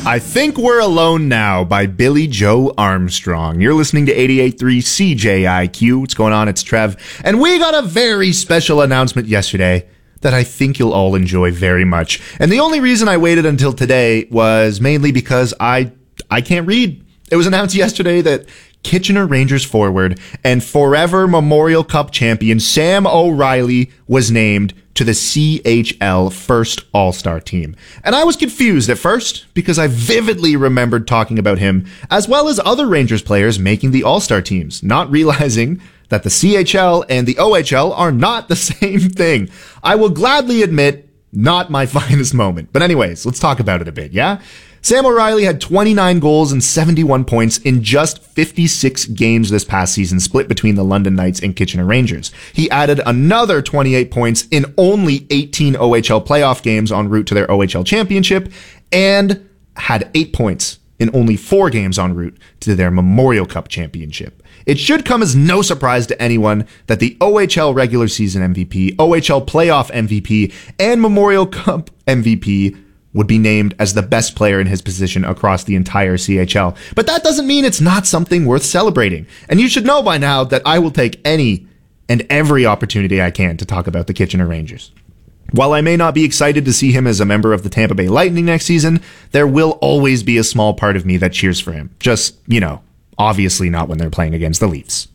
I Think We're Alone Now by Billy Joe Armstrong. You're listening to 88.3 CJIQ. What's going on? It's Trev. And we got a very special announcement yesterday that I think you'll all enjoy very much. And the only reason I waited until today was mainly because I can't read. It was announced yesterday that Kitchener Rangers forward and forever Memorial Cup champion Sam O'Reilly was named to the CHL first All-Star team. And I was confused at first because I vividly remembered talking about him as well as other Rangers players making the All-Star teams, not realizing that the CHL and the OHL are not the same thing. I will gladly admit, not my finest moment. But anyways, let's talk about it a bit, yeah? Sam O'Reilly had 29 goals and 71 points in just 56 games this past season, split between the London Knights and Kitchener Rangers. He added another 28 points in only 18 OHL playoff games en route to their OHL championship, and had 8 points in only 4 games en route to their Memorial Cup championship. It should come as no surprise to anyone that the OHL regular season MVP, OHL playoff MVP, and Memorial Cup MVP would be named as the best player in his position across the entire CHL. But that doesn't mean it's not something worth celebrating. And you should know by now that I will take any and every opportunity I can to talk about the Kitchener Rangers. While I may not be excited to see him as a member of the Tampa Bay Lightning next season, there will always be a small part of me that cheers for him. Just, obviously not when they're playing against the Leafs.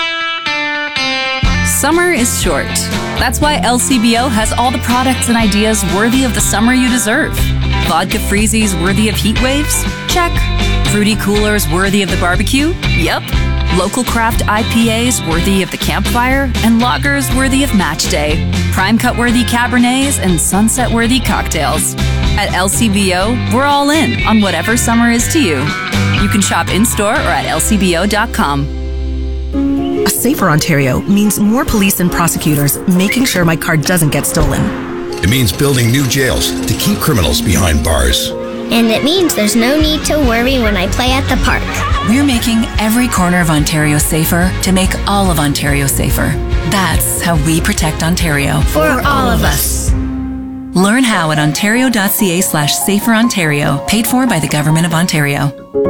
Summer is short. That's why LCBO has all the products and ideas worthy of the summer you deserve. Vodka freezies worthy of heat waves? Check. Fruity coolers worthy of the barbecue? Yep. Local craft IPAs worthy of the campfire? And lagers worthy of match day. Prime cut worthy Cabernets and sunset worthy cocktails. At LCBO, we're all in on whatever summer is to you. You can shop in-store or at lcbo.com. A safer Ontario means more police and prosecutors making sure my car doesn't get stolen. It means building new jails to keep criminals behind bars. And it means there's no need to worry when I play at the park. We're making every corner of Ontario safer to make all of Ontario safer. That's how we protect Ontario. For all of us. Learn how at ontario.ca/saferontario, paid for by the Government of Ontario.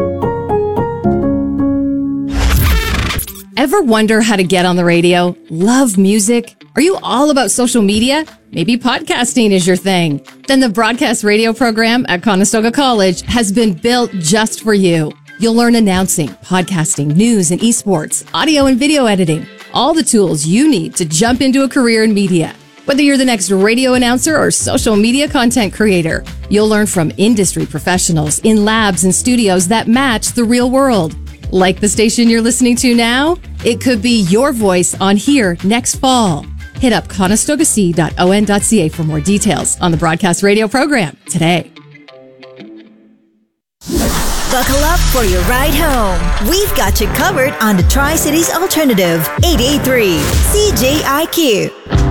Ever wonder how to get on the radio? Love music? Are you all about social media? Maybe podcasting is your thing. Then the broadcast radio program at Conestoga College has been built just for you. You'll learn announcing, podcasting, news and esports, audio and video editing, all the tools you need to jump into a career in media. Whether you're the next radio announcer or social media content creator, you'll learn from industry professionals in labs and studios that match the real world. Like the station you're listening to now? It could be your voice on here next fall. Hit up conestogac.on.ca for more details on the broadcast radio program today. Buckle up for your ride home. We've got you covered on the Tri-Cities Alternative, 88.3 CJIQ.